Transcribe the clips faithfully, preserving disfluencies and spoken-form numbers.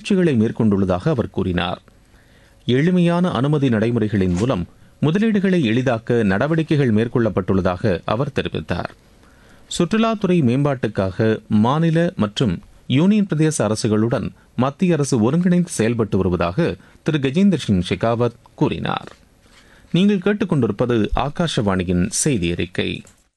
முயற்சிகளை மேற்கொண்டுள்ளதாக அவர் கூறினார். எளிமையான அனுமதி நடைமுறைகளின் மூலம் முதலீடுகளை எளிதாக்க நடவடிக்கைகள் மேற்கொள்ளப்பட்டுள்ளதாக அவர் தெரிவித்தார். சுற்றுலாத்துறை மேம்பாட்டுக்காக மாநில மற்றும் யூனியன் பிரதேச அரசுகளுடன் மத்திய அரசு ஒருங்கிணைந்து செயல்பட்டு வருவதாக திரு கஜேந்திர சிங் ஷெகாவத் கூறினார். நீங்கள் கேட்டுக்கொண்டிருப்பது ஆகாஷவாணியின் செய்தி அறிக்கை.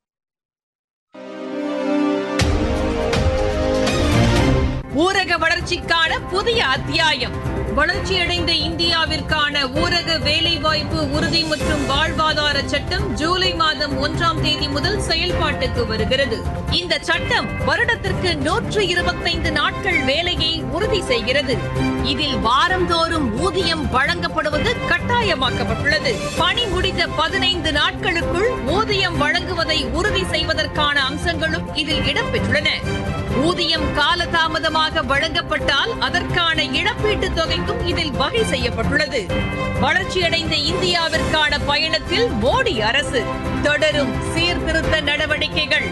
ஊரக வளர்ச்சிக்கான புதிய அத்தியாயம். வளர்ச்சியடைந்த இந்தியாவிற்கான ஊரக வேலைவாய்ப்பு உறுதி மற்றும் வாழ்வாதார சட்டம் ஜூலை மாதம் ஒன்றாம் தேதி முதல் செயல்பாட்டுக்கு வருகிறது. இந்த சட்டம் வருடத்திற்கு நூற்று இருபத்தைந்து நாட்கள் வேலையை உறுதி செய்கிறது. இதில் வாரந்தோறும் ஊதியம் வழங்கப்படுவது கட்டாயமாக்கப்பட்டுள்ளது. பணி முடிந்த பதினைந்து நாட்களுக்குள் ஊதியம் வழங்குவதை உறுதி செய்வதற்கான அம்சங்களும் இதில் இடம்பெற்றுள்ளன. ஊதியம் காலதாமதமாக வழங்கப்பட்டால் அதற்கான இழப்பீட்டுத் தொகைக்கும் இதில் வகை செய்யப்பட்டுள்ளது. வளர்ச்சியடைந்த இந்தியாவிற்கான பயணத்தில் மோடி அரசு தொடரும் சீர்திருத்த நடவடிக்கைகள்.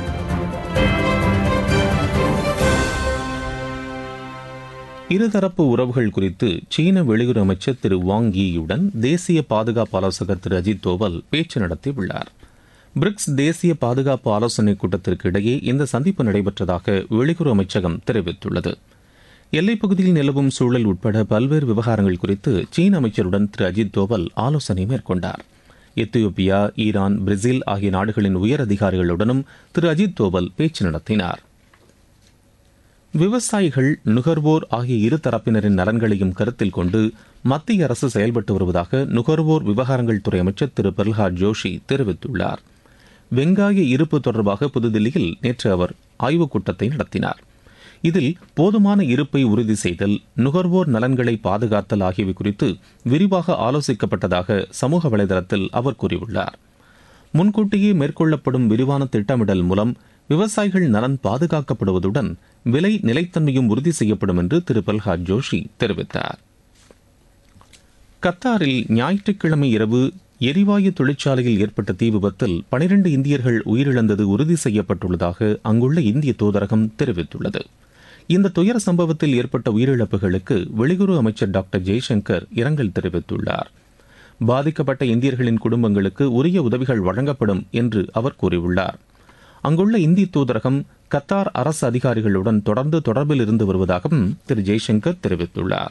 இருதரப்பு உறவுகள் குறித்து சீன வெளியுறவு அமைச்சர் திரு வாங் யியுடன் தேசிய பாதுகாப்பு ஆலோசகர் திரு அஜித் தோவல் பேச்சு நடத்தியுள்ளார். பிரிக்ஸ் தேசிய பாதுகாப்பு ஆலோசனைக் கூட்டத்திற்கு இடையே இந்த சந்திப்பு நடைபெற்றதாக வெளியுறவு அமைச்சகம் தெரிவித்துள்ளது. எல்லைப் பகுதியில் நிலவும் சூழல் உட்பட பல்வேறு விவகாரங்கள் குறித்து சீன அமைச்சருடன் திரு அஜித் தோவல் ஆலோசனை மேற்கொண்டார். எத்தியோப்பியா, ஈரான், பிரேசில் ஆகிய நாடுகளின் உயர் அதிகாரிகளுடனும் திரு அஜித் தோவல் பேச்சு நடத்தினார். விவசாயிகள், நுகர்வோர் ஆகிய இரு தரப்பினரின் நலன்களையும் கருத்தில் கொண்டு மத்திய அரசு செயல்பட்டு வருவதாக நுகர்வோர் விவகாரங்கள் துறை அமைச்சர் திரு பிரல்ஹாத் ஜோஷி தெரிவித்துள்ளார். வெங்காய இருப்பு தொடர்பாக புதுதில்லியில் நேற்று அவர் ஆய்வுக் கூட்டத்தை நடத்தினார். இதில் போதுமான இருப்பை உறுதி செய்தல், நுகர்வோர் நலன்களை பாதுகாத்தல் ஆகியவை குறித்து விரிவாக ஆலோசிக்கப்பட்டதாக சமூக வலைதளத்தில் அவர் கூறியுள்ளார். முன்கூட்டியே மேற்கொள்ளப்படும் விரிவான திட்டமிடல் மூலம் விவசாயிகள் நலன் பாதுகாக்கப்படுவதுடன் விலை நிலைத்தன்மையும் உறுதி செய்யப்படும் என்று திரு பிரல்ஹாத் ஜோஷி தெரிவித்தார். கத்தாரில் ஞாயிற்றுக்கிழமை இரவு எரிவாயு தொழிற்சாலையில் ஏற்பட்ட தீ விபத்தில் பனிரண்டு இந்தியர்கள் உயிரிழந்தது உறுதி செய்யப்பட்டுள்ளதாக அங்குள்ள இந்திய தூதரகம் தெரிவித்துள்ளது. இந்த துயர சம்பவத்தில் ஏற்பட்ட உயிரிழப்புகளுக்கு வெளியுறவு அமைச்சர் டாக்டர் ஜெய்சங்கர் இரங்கல் தெரிவித்துள்ளார். பாதிக்கப்பட்ட இந்தியர்களின் குடும்பங்களுக்கு உரிய உதவிகள் வழங்கப்படும் என்று அவர் கூறியுள்ளார். அங்குள்ள இந்திய தூதரகம் கத்தார் அரசு அதிகாரிகளுடன் தொடர்ந்து தொடர்பில் இருந்து வருவதாகவும் திரு ஜெய்சங்கர் தெரிவித்துள்ளார்.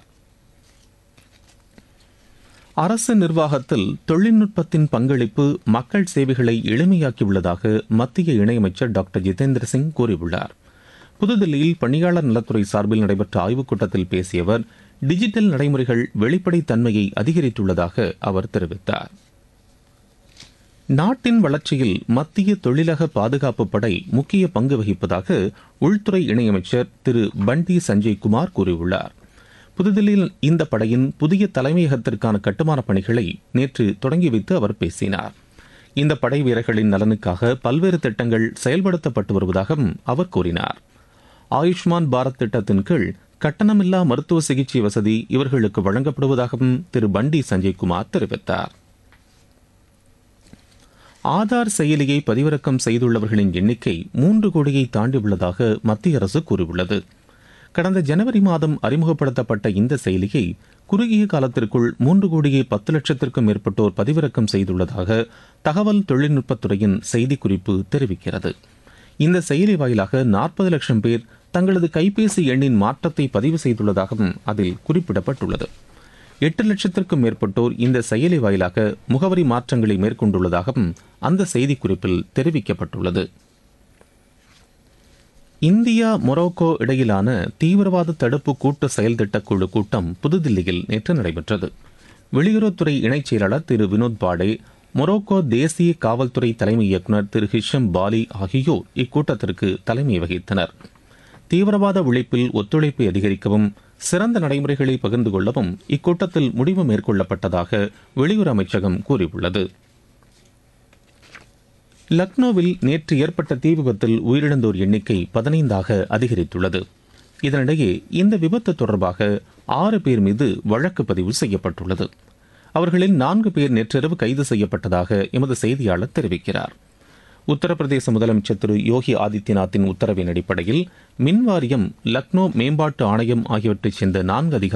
அரசு நிர்வாகத்தில் தொழில்நுட்பத்தின் பங்களிப்பு மக்கள் சேவைகளை எளிமையாக்கியுள்ளதாக மத்திய இணையமைச்சர் டாக்டர் ஜிதேந்திர சிங் கூறியுள்ளார். புதுதில்லியில் பணியாளர் நலத்துறை சார்பில் நடைபெற்ற ஆய்வுக் கூட்டத்தில் பேசிய அவர், டிஜிட்டல் நடைமுறைகள் வெளிப்படைத்தன்மையை அதிகரித்துள்ளதாக அவர் தெரிவித்தார். நாட்டின் வளர்ச்சியில் மத்திய தொழிலக பாதுகாப்பு படை முக்கிய பங்கு வகிப்பதாக உள்துறை இணையமைச்சர் திரு பண்டி சஞ்சய் குமார் கூறியுள்ளார். புதுதில்லியில் இந்த படையின் புதிய தலைமையகத்திற்கான கட்டுமான பணிகளை நேற்று தொடங்கி வைத்து அவர் பேசினார். இந்த படை வீரர்களின் நலனுக்காக பல்வேறு திட்டங்கள் செயல்படுத்தப்பட்டு வருவதாகவும் அவர் கூறினார். ஆயுஷ்மான் பாரத் திட்டத்தின் கீழ் கட்டணமில்லா மருத்துவ சிகிச்சை வசதி இவர்களுக்கு வழங்கப்படுவதாகவும் திரு பண்டி சஞ்சய் குமார் தெரிவித்தார். ஆதார் செயலியை பதிவிறக்கம் செய்துள்ளவர்களின் எண்ணிக்கை மூன்று கோடியை தாண்டியுள்ளதாக மத்திய அரசு கூறியுள்ளது. கடந்த ஜனவரி மாதம் அறிமுகப்படுத்தப்பட்ட இந்த செயலியை குறுகிய காலத்திற்குள் மூன்று கோடியே பத்து லட்சத்திற்கும் மேற்பட்டோர் பதிவிறக்கம் செய்துள்ளதாக தகவல் தொழில்நுட்பத்துறையின் செய்திக்குறிப்பு தெரிவிக்கிறது. இந்த செயலி வாயிலாக நாற்பது லட்சம் பேர் தங்களது கைபேசி எண்ணின் மாற்றத்தை பதிவு செய்துள்ளதாகவும் அதில் குறிப்பிடப்பட்டுள்ளது. எட்டு லட்சத்திற்கும் மேற்பட்டோர் இந்த செயலி வாயிலாக முகவரி மாற்றங்களை மேற்கொண்டுள்ளதாகவும் அந்த செய்திக்குறிப்பில் தெரிவிக்கப்பட்டுள்ளது. இந்தியா மொரோக்கோ இடையிலான தீவிரவாத தடுப்பு கூட்டு செயல் திட்டக்குழு கூட்டம் புதுதில்லியில் நேற்று நடைபெற்றது. வெளியுறவுத்துறை இணைச் செயலாளர் திரு வினோத் பாடே, மொரோக்கோ தேசிய காவல்துறை தலைமை இயக்குநர் திரு ஹிஷம் பாலி ஆகியோர் இக்கூட்டத்திற்கு தலைமை வகித்தனர். தீவிரவாத ஒழிப்பில் ஒத்துழைப்பை அதிகரிக்கவும் சிறந்த நடைமுறைகளை பகிர்ந்து கொள்ளவும் இக்கூட்டத்தில் முடிவு மேற்கொள்ளப்பட்டதாக வெளியுறவு அமைச்சகம் கூறியுள்ளது. லக்னோவில் நேற்று ஏற்பட்ட தீ விபத்தில் உயிரிழந்தோர் எண்ணிக்கை பதினைந்தாக அதிகரித்துள்ளது. இதனிடையே இந்த விபத்து தொடர்பாக ஆறு பேர் மீது வழக்கு பதிவு செய்யப்பட்டுள்ளது. அவர்களில் நான்கு பேர் நேற்றிரவு கைது செய்யப்பட்டதாக எமது செய்தியாளர் தெரிவிக்கிறார். உத்தரப்பிரதேச முதலமைச்சர் திரு யோகி ஆதித்யநாத்தின் உத்தரவின் அடிப்படையில் மின்வாரியம், லக்னோ மேம்பாட்டு ஆணையம் ஆகியவற்றைச் சேர்ந்த நான்கு அதிகாரிகள்